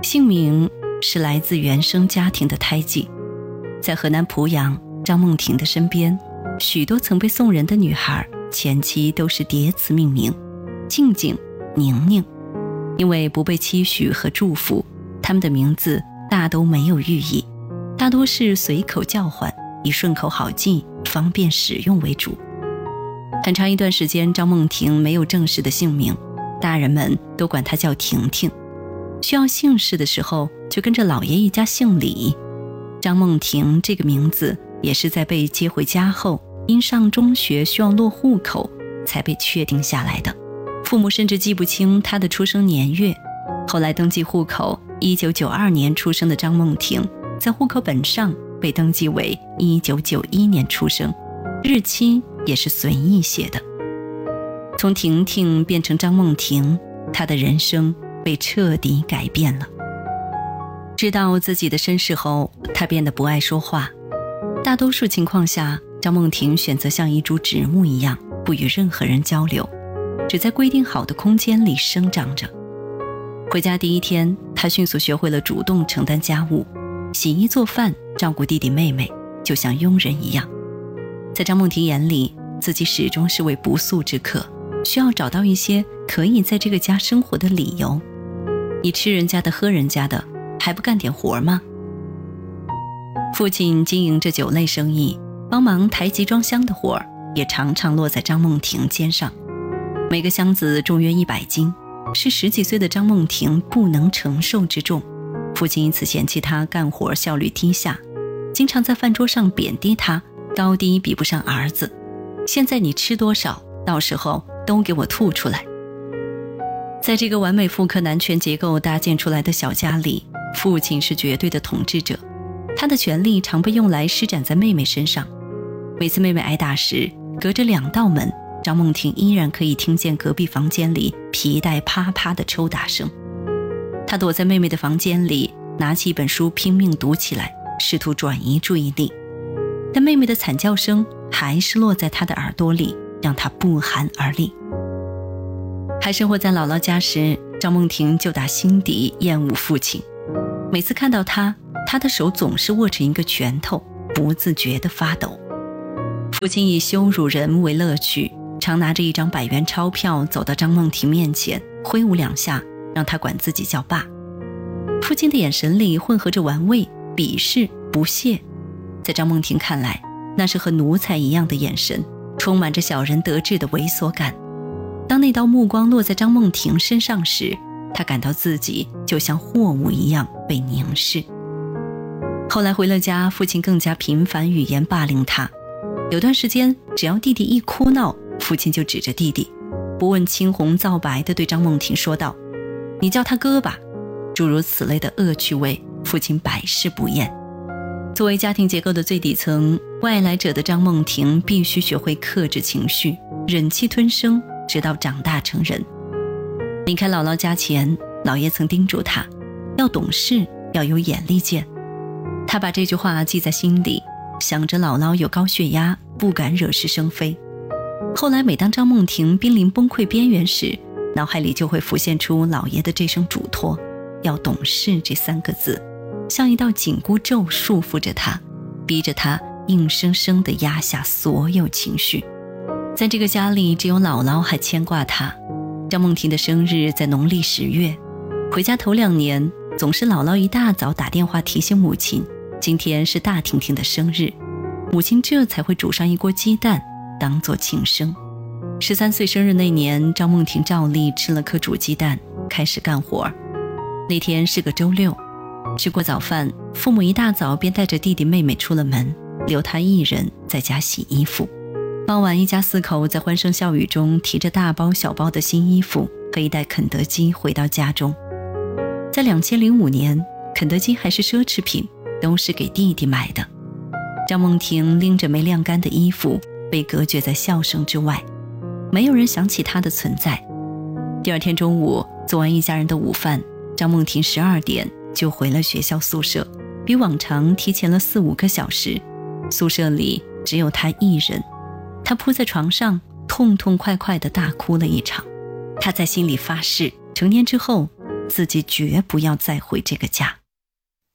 姓名是来自原生家庭的胎记。在河南濮阳，张梦婷的身边，许多曾被送人的女孩前期都是叠词命名，静静、宁宁。因为不被期许和祝福，她们的名字大都没有寓意，大多是随口叫唤，以顺口好记、方便使用为主。很长一段时间，张梦婷没有正式的姓名，大人们都管她叫婷婷。需要姓氏的时候，就跟着老爷一家姓李。张梦婷这个名字也是在被接回家后，因上中学需要落户口，才被确定下来的。父母甚至记不清她的出生年月。后来登记户口，1992年出生的张梦婷，在户口本上被登记为1991年出生，日期也是随意写的。从婷婷变成张梦婷，她的人生被彻底改变了。知道自己的身世后，她变得不爱说话。大多数情况下，张梦婷选择像一株植物一样，不与任何人交流，只在规定好的空间里生长着。回家第一天，她迅速学会了主动承担家务，洗衣做饭，照顾弟弟妹妹，就像佣人一样。在张梦婷眼里，自己始终是位不速之客，需要找到一些可以在这个家生活的理由。你吃人家的喝人家的，还不干点活吗？父亲经营着酒类生意，帮忙抬集装箱的活也常常落在张梦婷肩上。每个箱子重约100斤，是10几岁的张梦婷不能承受之重。父亲因此嫌弃她干活效率低下，经常在饭桌上贬低她，高低比不上儿子。现在你吃多少，到时候都给我吐出来。在这个完美复刻男权结构搭建出来的小家里，父亲是绝对的统治者，他的权力常被用来施展在妹妹身上。每次妹妹挨打时，隔着2道门，张梦婷依然可以听见隔壁房间里皮带啪啪的抽打声。她躲在妹妹的房间里，拿起一本书拼命读起来，试图转移注意力。但妹妹的惨叫声还是落在她的耳朵里，让她不寒而栗。还生活在姥姥家时，张梦婷就打心底厌恶父亲。每次看到他，他的手总是握着一个拳头，不自觉地发抖。父亲以羞辱人为乐趣，常拿着一张100元钞票走到张梦婷面前，挥舞2下，让他管自己叫爸。父亲的眼神里混合着玩味、鄙视、不屑。在张梦婷看来，那是和奴才一样的眼神，充满着小人得志的猥琐感。当那道目光落在张梦婷身上时，她感到自己就像货物一样被凝视。后来回了家，父亲更加频繁语言霸凌她。有段时间，只要弟弟一哭闹，父亲就指着弟弟，不问青红皂白地对张梦婷说道：“你叫他哥吧。”诸如此类的恶趣味，父亲百试不厌。作为家庭结构的最底层，外来者的张梦婷必须学会克制情绪，忍气吞声，直到长大成人。离开姥姥家前，姥爷曾叮嘱她要懂事，要有眼力见。她把这句话记在心里，想着姥姥有高血压，不敢惹是生非。后来每当张梦婷濒临崩溃边缘时，脑海里就会浮现出姥爷的这声嘱托，要懂事这3个字，像一道紧箍咒束缚着她，逼着她硬生生地压下所有情绪。在这个家里，只有姥姥还牵挂她。张梦婷的生日在农历10月，回家头2年，总是姥姥一大早打电话提醒母亲，今天是大婷婷的生日，母亲这才会煮上一锅鸡蛋当作庆生。13岁生日那年，张梦婷照例吃了颗煮鸡蛋，开始干活。那天是个周六，吃过早饭，父母一大早便带着弟弟妹妹出了门，留她一人在家洗衣服。傍晚，一家4口在欢声笑语中提着大包小包的新衣服和一袋肯德基回到家中。在2005年，肯德基还是奢侈品，都是给弟弟买的。张梦婷拎着没晾干的衣服，被隔绝在笑声之外，没有人想起她的存在。第2天中午，做完一家人的午饭，张梦婷12点就回了学校宿舍，比往常提前了4-5个小时。宿舍里只有她一人，她扑在床上，痛痛快快地大哭了一场。她在心里发誓，成年之后自己绝不要再回这个家。